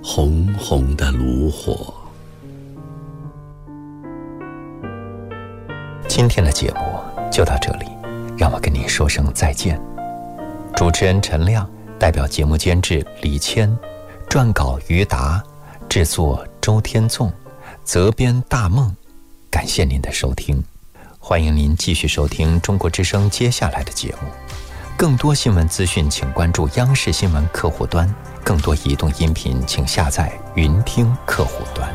红红的炉火。 今天的节目就到这里，让我跟你说声再见。主持人陈亮，代表节目监制李谦，撰稿于达，制作周天纵，责编大梦。感谢您的收听，欢迎您继续收听中国之声接下来的节目。更多新闻资讯请关注央视新闻客户端，更多移动音频请下载云听客户端。